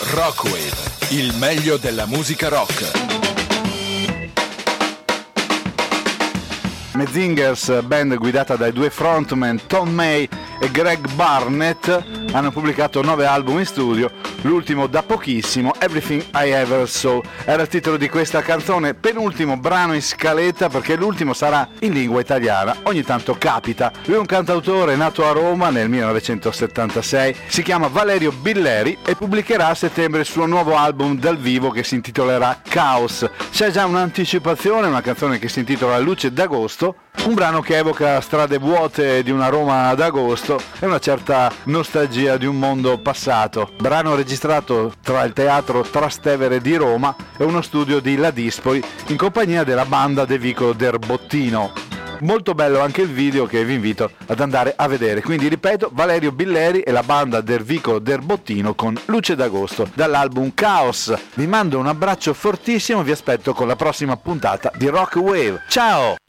Rockwave, il meglio della musica rock. Mezingers, band guidata dai due frontman Tom May e Greg Barnett, hanno pubblicato 9 album in studio, l'ultimo da pochissimo, Everything I Ever Saw, era il titolo di questa canzone, penultimo brano in scaletta perché l'ultimo sarà in lingua italiana, ogni tanto capita. Lui è un cantautore nato a Roma nel 1976, si chiama Valerio Billeri e pubblicherà a settembre il suo nuovo album dal vivo che si intitolerà Chaos. C'è già un'anticipazione, una canzone che si intitola Luce d'Agosto, un brano che evoca strade vuote di una Roma d'agosto e una certa nostalgia di un mondo passato. Brano registrato tra il teatro Trastevere di Roma e uno studio di Ladispoli in compagnia della banda De Vicolo del Bottino. Molto bello anche il video che vi invito ad andare a vedere. Quindi ripeto, Valerio Billeri e la banda del Vicolo del Bottino con Luce d'Agosto dall'album Chaos. Vi mando un abbraccio fortissimo, vi aspetto con la prossima puntata di Rock Wave. Ciao!